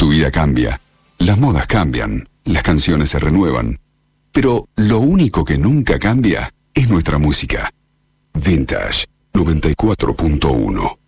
Tu vida cambia, las modas cambian, las canciones se renuevan, pero lo único que nunca cambia es nuestra música. Vintage 94.1.